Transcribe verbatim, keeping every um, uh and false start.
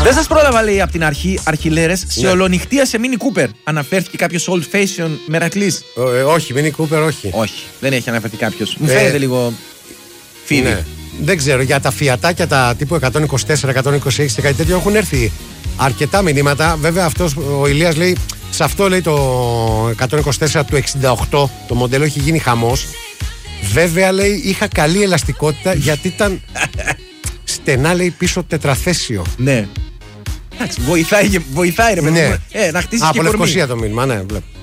Δεν σας πρόλαβα, λέει, από την αρχή, αρχιλέρες, σε Ναι. ολονυχτία σε Mini Cooper. Αναφέρθηκε κάποιος old fashion Μερακλής? Ε, όχι, Mini Cooper, όχι. Όχι, δεν έχει αναφερθεί κάποιος. Μου Ε, φαίνεται λίγο φίδι. Ναι. Δεν ξέρω, για τα φιατάκια τα τύπου εκατόν είκοσι τέσσερα, εκατόν είκοσι έξι και κάτι τέτοιο έχουν έρθει αρκετά μηνύματα. Βέβαια, αυτός, ο Ηλίας λέει, σε αυτό λέει το εκατόν είκοσι τέσσερα του εξήντα οκτώ, το μοντέλο έχει γίνει χαμός. Βέβαια, λέει, είχα καλή ελαστικότητα γιατί ήταν στενά, λέει, πίσω τετραθέσιο. Ναι. Εντάξει, βοηθάει, βοηθάει ρε παιδί Ναι. μου. Ε, να χτίσει Από και κορμί. Λευκοσία το μήνυμα, ναι, βλέπω.